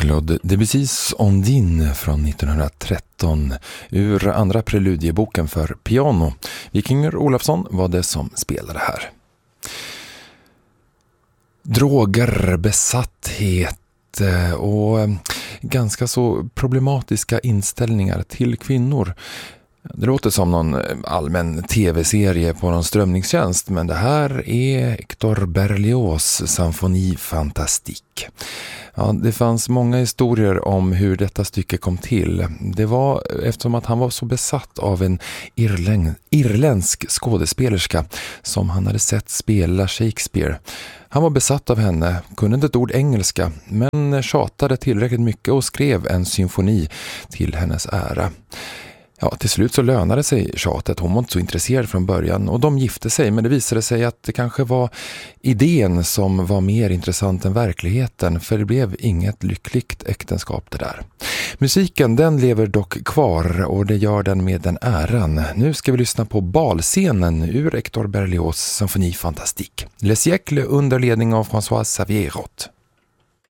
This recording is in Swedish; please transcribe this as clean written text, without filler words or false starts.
Claude Debussys Ondine från 1913 ur andra preludieboken för piano. Vikinger Olafsson var det som spelade här. Droger, besatthet och ganska så problematiska inställningar till kvinnor. Det låter som någon allmän tv-serie på någon strömningstjänst, men det här är Hector Berlioz Symphonie Fantastique. Ja, det fanns många historier om hur detta stycke kom till. Det var eftersom att han var så besatt av en irländsk skådespelerska som han hade sett spela Shakespeare. Han var besatt av henne, kunde inte ett ord engelska, men tjatade tillräckligt mycket och skrev en symfoni till hennes ära. Ja, till slut så lönade sig tjatet. Hon var inte så intresserad från början och de gifte sig, men det visade sig att det kanske var idén som var mer intressant än verkligheten, för det blev inget lyckligt äktenskap det där. Musiken, den lever dock kvar och det gör den med den äran. Nu ska vi lyssna på balscenen ur Hector Berlioz Symphonie Fantastique. Le siècle under ledning av François Xavier Roth.